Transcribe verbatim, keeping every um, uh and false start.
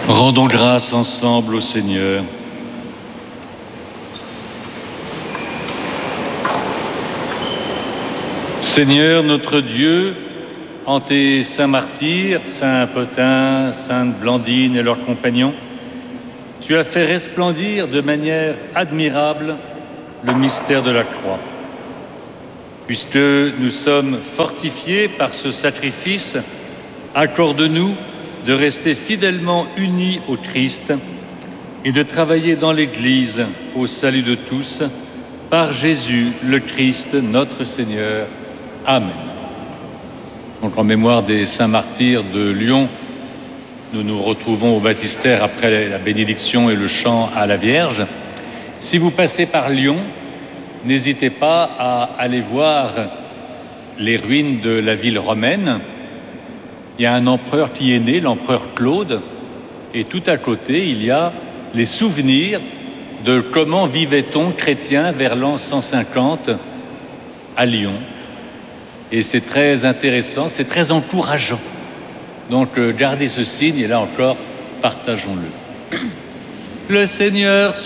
Rendons grâce ensemble au Seigneur. Seigneur notre Dieu, en tes saints martyrs, saint Pothin, sainte Blandine et leurs compagnons, tu as fait resplendir de manière admirable le mystère de la croix. Puisque nous sommes fortifiés par ce sacrifice, accorde-nous de rester fidèlement unis au Christ et de travailler dans l'Église au salut de tous, par Jésus le Christ, notre Seigneur. Amen. Donc, en mémoire des saints martyrs de Lyon, nous nous retrouvons au baptistère après la bénédiction et le chant à la Vierge. Si vous passez par Lyon, n'hésitez pas à aller voir les ruines de la ville romaine. Il y a un empereur qui est né, l'empereur Claude, et tout à côté, il y a les souvenirs de comment vivait-on chrétien vers l'an cent cinquante à Lyon. Et c'est très intéressant, c'est très encourageant. Donc, gardez ce signe, et là encore, partageons-le. Le Seigneur